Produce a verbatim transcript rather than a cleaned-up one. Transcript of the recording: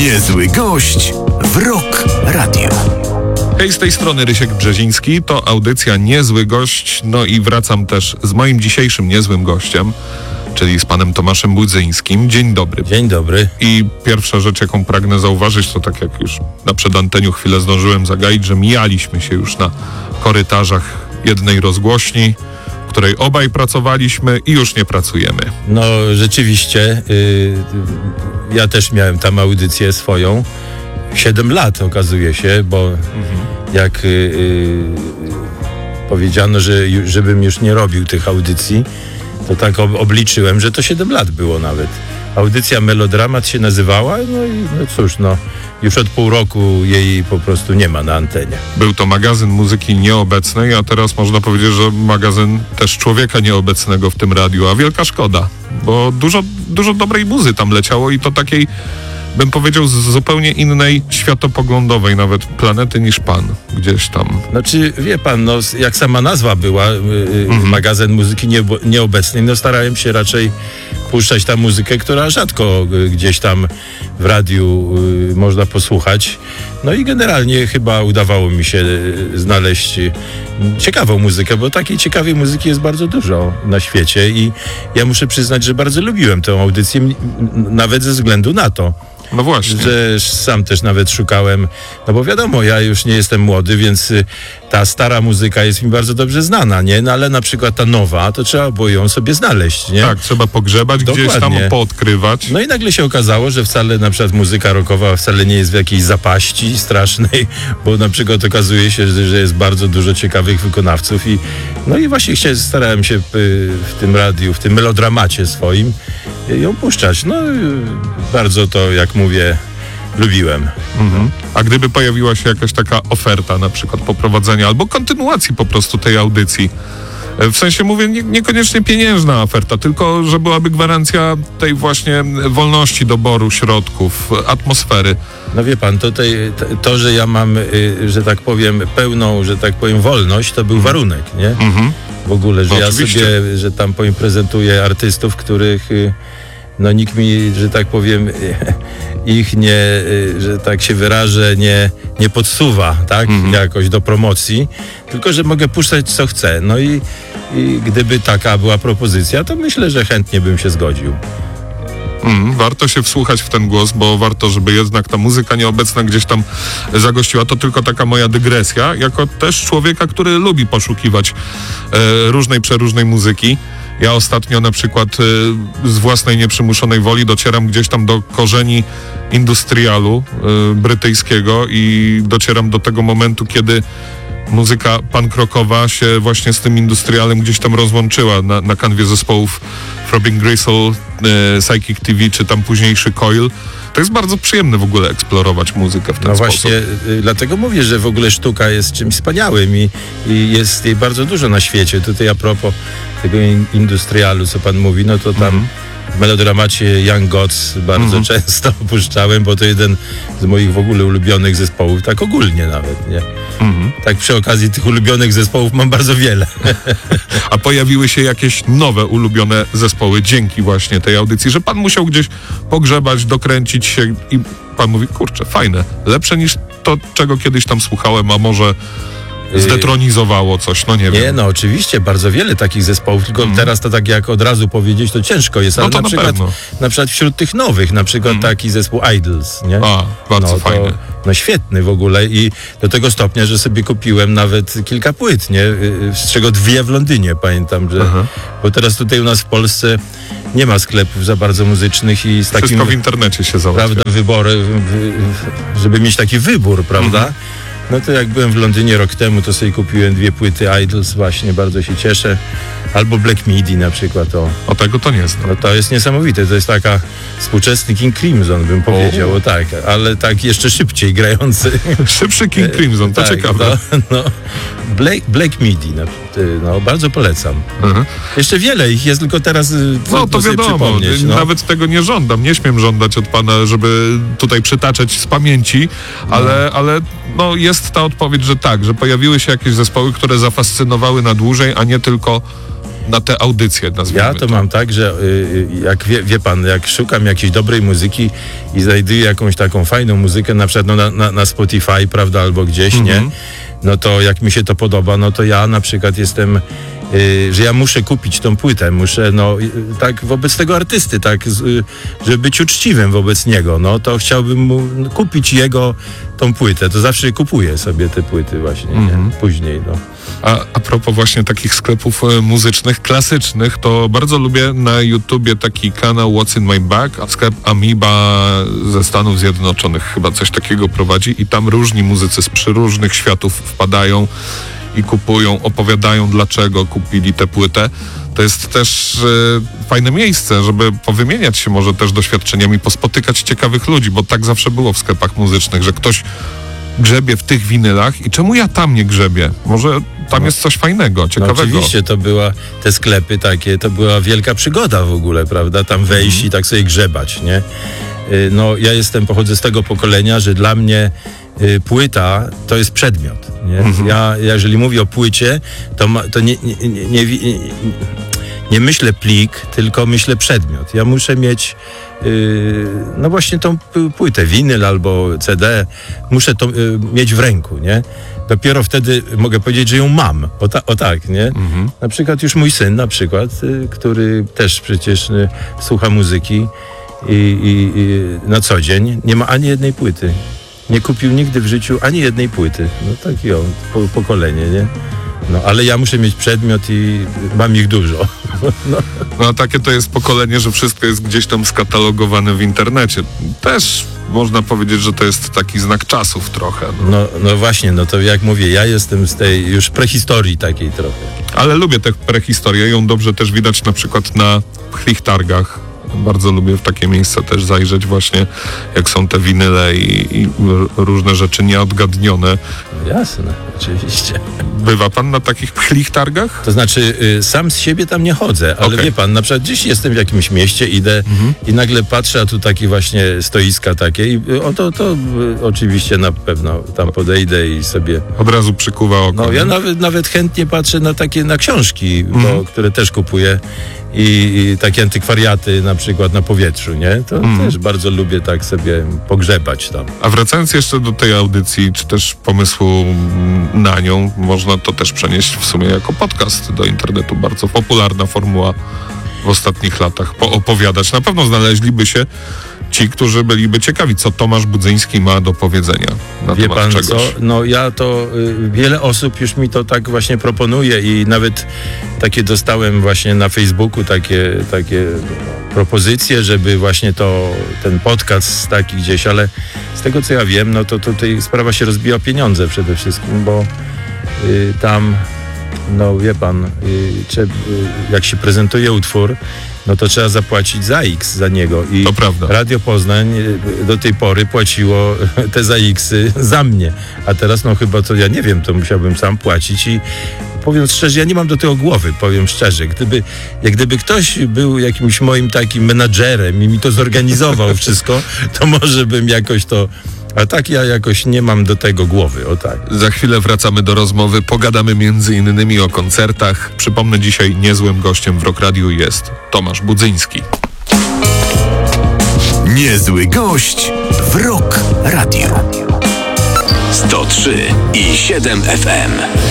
Niezły gość w Rock Radio. Hej, z tej strony Rysiek Brzeziński, to audycja Niezły Gość, no i wracam też z moim dzisiejszym niezłym gościem, czyli z panem Tomaszem Budzyńskim. Dzień dobry. Dzień dobry. I pierwsza rzecz, jaką pragnę zauważyć, to tak jak już na przedanteniu chwilę zdążyłem zagaić, że mijaliśmy się już na korytarzach jednej rozgłośni, w której obaj pracowaliśmy i już nie pracujemy. No rzeczywiście, yy, ja też miałem tam audycję swoją. Siedem lat okazuje się, bo mhm. jak yy, powiedziano, że ju, żebym już nie robił tych audycji, to tak ob- obliczyłem, że to siedem lat było nawet. Audycja Melodramat się nazywała, no i no cóż, no już od pół roku jej po prostu nie ma na antenie. Był to magazyn muzyki nieobecnej, a teraz można powiedzieć, że magazyn też człowieka nieobecnego w tym radiu, a wielka szkoda, bo dużo, dużo dobrej muzy tam leciało i to takiej, bym powiedział, z zupełnie innej światopoglądowej nawet planety niż pan gdzieś tam. Znaczy, wie pan, no jak sama nazwa była, yy, mhm. magazyn muzyki niebo- nieobecnej, no starałem się raczej puszczać tam muzykę, która rzadko yy, gdzieś tam w radiu yy, można posłuchać. No i generalnie chyba udawało mi się yy, znaleźć yy, ciekawą muzykę, bo takiej ciekawej muzyki jest bardzo dużo na świecie i ja muszę przyznać, że bardzo lubiłem tę audycję, m- nawet ze względu na to. No właśnie. Że sam też nawet szukałem, no bo wiadomo, ja już nie jestem młody, więc y, ta stara muzyka jest mi bardzo dobrze znana, nie? No ale na przykład ta nowa, to trzeba było ją sobie znaleźć, nie? Tak, trzeba pogrzebać, Dokładnie. gdzieś tam poodkrywać. No i nagle się okazało, że wcale na przykład muzyka rockowa wcale nie jest w jakiejś zapaści strasznej, bo na przykład okazuje się, że, że jest bardzo dużo ciekawych wykonawców i no i właśnie chciałem, starałem się y, w tym radiu, w tym melodramacie swoim y, ją puszczać. No y, bardzo to, jak mówię, lubiłem. Mhm. A gdyby pojawiła się jakaś taka oferta, na przykład poprowadzenia albo kontynuacji po prostu tej audycji, w sensie mówię, nie, niekoniecznie pieniężna oferta, tylko że byłaby gwarancja tej właśnie wolności doboru środków, atmosfery. No wie pan, to, tej, to że ja mam, y, że tak powiem, pełną, że tak powiem, wolność, to był mhm. warunek, nie? Mhm. W ogóle, że no, ja oczywiście. sobie, że tam powiem, prezentuję artystów, których y, no nikt mi, że tak powiem, ich nie, że tak się wyrażę, nie, nie podsuwa, tak, mm-hmm. jakoś do promocji, tylko że mogę puszczać co chcę. No i, i gdyby taka była propozycja, to myślę, że chętnie bym się zgodził. Mm, warto się wsłuchać w ten głos, bo warto, żeby jednak ta muzyka nieobecna gdzieś tam zagościła. To tylko taka moja dygresja, jako też człowieka, który lubi poszukiwać e, różnej, przeróżnej muzyki. Ja ostatnio na przykład y, z własnej nieprzymuszonej woli docieram gdzieś tam do korzeni industrialu y, brytyjskiego i docieram do tego momentu, kiedy muzyka punk rockowa się właśnie z tym industrialem gdzieś tam rozłączyła na, na kanwie zespołów Throbbing Gristle, y, Psychic T V czy tam późniejszy Coil. To jest bardzo przyjemne w ogóle eksplorować muzykę w ten no sposób. No właśnie, y, dlatego mówię, że w ogóle sztuka jest czymś wspaniałym i, i jest jej bardzo dużo na świecie. Tutaj a propos tego in, industrialu, co pan mówi, no to tam mm-hmm. w melodramacie Young Gods bardzo mm-hmm. często opuszczałem, bo to jeden z moich w ogóle ulubionych zespołów, tak ogólnie nawet, nie? Mm-hmm. Tak przy okazji tych ulubionych zespołów mam bardzo wiele. A pojawiły się jakieś nowe ulubione zespoły dzięki właśnie tej audycji, że pan musiał gdzieś pogrzebać, dokręcić się i pan mówi, kurczę, fajne, lepsze niż to, czego kiedyś tam słuchałem, a może zdetronizowało coś, no nie, nie wiem. Nie, no oczywiście, bardzo wiele takich zespołów, tylko mm. teraz to tak jak od razu powiedzieć, to ciężko jest, ale no to na, na, przykład, pewno. na przykład wśród tych nowych, na przykład mm. taki zespół Idols, nie? A, bardzo no, fajny. To, no świetny w ogóle i do tego stopnia, że sobie kupiłem nawet kilka płyt, nie? Z czego dwie w Londynie, pamiętam, że Aha. bo teraz tutaj u nas w Polsce nie ma sklepów za bardzo muzycznych i z takim... Wszystko w internecie się załatwia. Prawda, wybory, żeby mieć taki wybór, prawda? Mm. No to jak byłem w Londynie rok temu, to sobie kupiłem dwie płyty Idols, właśnie bardzo się cieszę. Albo Black Midi na przykład. O, o tego to nie znam. No to jest niesamowite, to jest taka współczesny King Crimson, bym powiedział, o, tak, ale tak jeszcze szybciej grający. Szybszy King Crimson, to tak, ciekawe. No, no. Black, Black Midi, no, no, bardzo polecam. Mhm. Jeszcze wiele ich jest, tylko teraz no to wiadomo, no. Nawet tego nie żądam, nie śmiem żądać od pana, żeby tutaj przytaczać z pamięci, ale, no. ale no, jest ta odpowiedź, że tak, że pojawiły się jakieś zespoły, które zafascynowały na dłużej, a nie tylko na te audycje, nazwijmy Ja to mam tak, że y, jak wie, wie pan, jak szukam jakiejś dobrej muzyki i znajduję jakąś taką fajną muzykę, na przykład no, na, na, na Spotify, prawda, albo gdzieś, Mhm. nie? No to jak mi się to podoba, no to ja na przykład jestem, y, że ja muszę kupić tą płytę, muszę, no y, tak wobec tego artysty, tak, z, y, żeby być uczciwym wobec niego, no to chciałbym mu kupić jego tą płytę, to zawsze kupuję sobie te płyty właśnie, Mhm. nie? Później, no. A, a propos właśnie takich sklepów e, muzycznych, klasycznych, to bardzo lubię na YouTubie taki kanał What's in My Bag, a sklep Amoeba ze Stanów Zjednoczonych chyba coś takiego prowadzi i tam różni muzycy z przeróżnych światów wpadają i kupują, opowiadają dlaczego kupili tę płytę. To jest też e, fajne miejsce, żeby powymieniać się może też doświadczeniami, pospotykać ciekawych ludzi, bo tak zawsze było w sklepach muzycznych, że ktoś grzebie w tych winylach i czemu ja tam nie grzebię? Może tam No. jest coś fajnego, No ciekawego. oczywiście to była, te sklepy takie, to była wielka przygoda w ogóle, prawda? Tam wejść Mhm. i tak sobie grzebać, nie? Y, No ja jestem, pochodzę z tego pokolenia, że dla mnie y, płyta to jest przedmiot, nie? Mhm. Ja, jeżeli mówię o płycie, to, ma, to nie, nie, nie, nie, nie, nie myślę plik, tylko myślę przedmiot. Ja muszę mieć Yy, no właśnie tą p- płytę, winyl albo C D, muszę to yy, mieć w ręku, nie? Dopiero wtedy mogę powiedzieć, że ją mam. O, ta, o tak, nie? Mhm. Na przykład już mój syn, na przykład, y, który też przecież y, słucha muzyki i, i, i na co dzień nie ma ani jednej płyty. Nie kupił nigdy w życiu ani jednej płyty. No taki o, po, pokolenie, nie? No ale ja muszę mieć przedmiot i mam ich dużo. No. No a takie to jest pokolenie, że wszystko jest gdzieś tam skatalogowane w internecie. Też można powiedzieć, że to jest taki znak czasów trochę. No. No, no właśnie, no to jak mówię, ja jestem z tej już prehistorii takiej trochę. Ale lubię tę prehistorię, ją dobrze też widać na przykład na pchlich targach. Bardzo lubię w takie miejsca też zajrzeć właśnie, jak są te winyle i, i r- różne rzeczy nieodgadnione. No jasne, oczywiście. Bywa pan na takich pchlich targach? To znaczy, y, sam z siebie tam nie chodzę, ale Okej. wie pan, na przykład gdzieś jestem w jakimś mieście, idę i nagle patrzę, a tu takie właśnie stoiska takie i y, o to, to y, oczywiście na pewno tam podejdę i sobie... Od razu przykuwa oko. No ja nie? nawet, nawet chętnie patrzę na takie, na książki, bo, które też kupuję i, i takie antykwariaty na przykład na powietrzu, nie? To też bardzo lubię tak sobie pogrzebać tam. A wracając jeszcze do tej audycji, czy też pomysłu mm, na nią, można to też przenieść w sumie jako podcast do internetu. Bardzo popularna formuła w ostatnich latach. Poopowiadać. Na pewno znaleźliby się ci, którzy byliby ciekawi, co Tomasz Budzyński ma do powiedzenia na Wie temat pan czegoś. co? No ja to, y, wiele osób już mi to tak właśnie proponuje i nawet takie dostałem właśnie na Facebooku takie, takie propozycje, żeby właśnie to, ten podcast taki gdzieś, ale z tego co ja wiem, no to tutaj sprawa się rozbija o pieniądze przede wszystkim, bo y, tam, no wie pan, y, trze- y, jak się prezentuje utwór, no to trzeba zapłacić za X za niego i To prawda. Radio Poznań y, do tej pory płaciło te za X-y za mnie, a teraz no chyba to ja nie wiem, to musiałbym sam płacić i powiem szczerze, ja nie mam do tego głowy, powiem szczerze. Gdyby, jak gdyby ktoś był jakimś moim takim menadżerem i mi to zorganizował wszystko, to może bym jakoś to... A tak ja jakoś nie mam do tego głowy, o tak. Za chwilę wracamy do rozmowy, pogadamy między innymi o koncertach. Przypomnę, dzisiaj niezłym gościem w Rock Radiu jest Tomasz Budzyński. Niezły gość w Rock Radio. sto trzy i siedem F M.